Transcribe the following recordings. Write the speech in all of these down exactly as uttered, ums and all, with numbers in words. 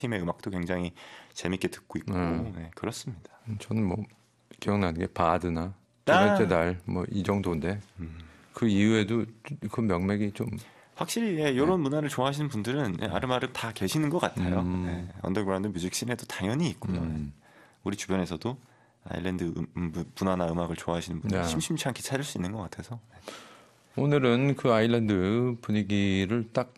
팀의 음악도 굉장히 재밌게 듣고 있고 음. 네, 그렇습니다. 저는 뭐 기억나는 게 바드나 두 번째 달 뭐 이 정도인데 음. 그 이후에도 그 명맥이 좀 확실히 예, 이런 문화를 좋아하시는 분들은 예, 아름아름 다 계시는 것 같아요. 음. 예, 언더그라운드 뮤직 씬에도 당연히 있고요. 음. 우리 주변에서도 아일랜드 음, 음, 문화나 음악을 좋아하시는 분들 네. 심심치 않게 찾을 수 있는 것 같아서 오늘은 그 아일랜드 분위기를 딱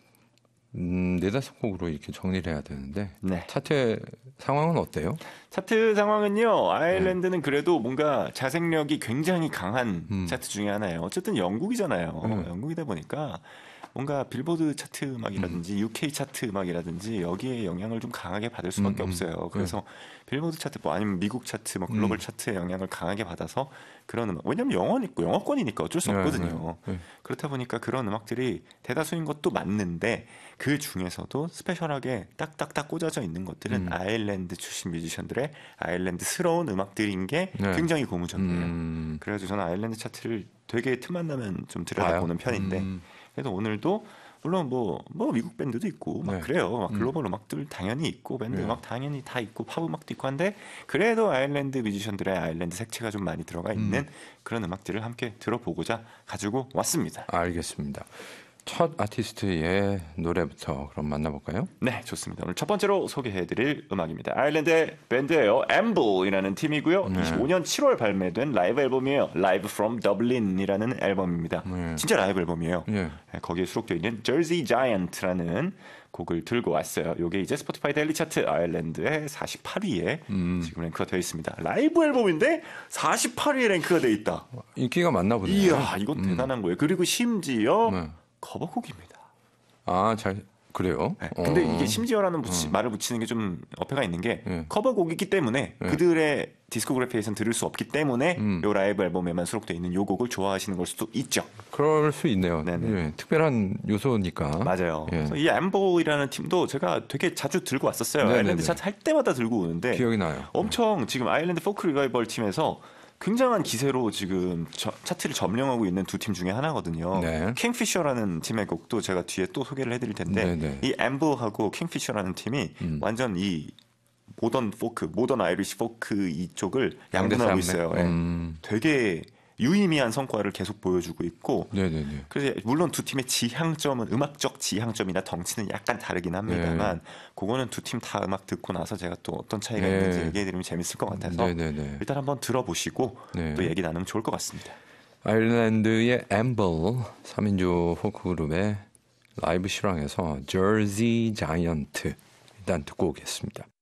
음, 네다섯 곡으로 이렇게 정리를 해야 되는데 네. 차트 상황은 어때요? 차트 상황은요. 아일랜드는 그래도 뭔가 자생력이 굉장히 강한 음. 차트 중에 하나예요. 어쨌든 영국이잖아요. 음. 영국이다 보니까 뭔가 빌보드 차트 음악이라든지 유케이 차트 음악이라든지 여기에 영향을 좀 강하게 받을 수밖에 음, 음. 없어요. 그래서 빌보드 차트 뭐 아니면 미국 차트 뭐 글로벌 음. 차트의 영향을 강하게 받아서 그런 음악 왜냐면 영어니까 영어권이니까 어쩔 수 네, 없거든요. 네, 네. 그렇다 보니까 그런 음악들이 대다수인 것도 맞는데 그 중에서도 스페셜하게 딱딱딱 꽂아져 있는 것들은 음. 아일랜드 출신 뮤지션들의 아일랜드스러운 음악들인 게 네. 굉장히 고무적이에요. 음. 그래가지고 저는 아일랜드 차트를 되게 틈만 나면 좀 봐요? 들여다보는 편인데 음. 그래도 오늘도 물론 뭐, 뭐 미국 밴드도 있고 막 네. 그래요. 막 음. 글로벌 음악들 당연히 있고 밴드 네. 음악 당연히 다 있고 팝 음악도 있고 한데 그래도 아일랜드 뮤지션들의 아일랜드 색채가 좀 많이 들어가 있는 음. 그런 음악들을 함께 들어보고자 가지고 왔습니다. 알겠습니다. 첫 아티스트의 노래부터 그럼 만나볼까요? 네, 좋습니다. 오늘 첫 번째로 소개해드릴 음악입니다. 아일랜드의 밴드예요. 엠블이라는 팀이고요. 네. 이십오 년 칠월 발매된 라이브 앨범이에요. Live from Dublin이라는 앨범입니다. 네. 진짜 라이브 앨범이에요. 예. 네, 거기에 수록되어 있는 Jersey Giant라는 곡을 들고 왔어요. 이게 이제 스포티파이 데일리 차트 아일랜드의 사십팔 위에 음. 지금 랭크가 되어 있습니다. 라이브 앨범인데 사십팔 위에 랭크가 되어 있다. 인기가 많나 보네요. 이야, 이거 대단한 거예요. 그리고 심지어 네. 커버곡입니다. 아, 잘 그래요? 네, 근데 어. 이게 심지어라는 붙이, 말을 붙이는 게 좀 어폐가 있는 게 예. 커버곡이기 때문에 예. 그들의 디스코그래피에서는 들을 수 없기 때문에 음. 요 라이브 앨범에만 수록되어 있는 요 곡을 좋아하시는 걸 수도 있죠. 그럴 수 있네요. 네네. 예, 특별한 요소니까. 맞아요. 예. 그래서 이 엠보이라는 팀도 제가 되게 자주 들고 왔었어요. 네네네. 아일랜드 차트 할 때마다 들고 오는데 기억이 나요. 엄청 지금 아일랜드 포크 리바이벌 팀에서 굉장한 기세로 지금 저, 차트를 점령하고 있는 두 팀 중에 하나거든요. 네. 킹피셔라는 팀의 곡도 제가 뒤에 또 소개를 해드릴 텐데 네네. 이 엠버하고 킹피셔라는 팀이 음. 완전 이 모던 포크, 모던 아이리시 포크 이쪽을 양분하고 양대 있어요. 산맥? 예. 음. 되게 유의미한 성과를 계속 보여주고 있고 네네네. 그래서 물론 두 팀의 지향점은 음악적 지향점이나 덩치는 약간 다르긴 합니다만 그거는 두 팀 다 음악 듣고 나서 제가 또 어떤 차이가 네. 있는지 얘기해드리면 재밌을 것 같아서 네네네. 일단 한번 들어보시고 네. 또 얘기 나누면 좋을 것 같습니다. 아일랜드의 엠블 삼 인조 포크 그룹의 라이브 실황에서 Jersey Giant 일단 듣고 오겠습니다.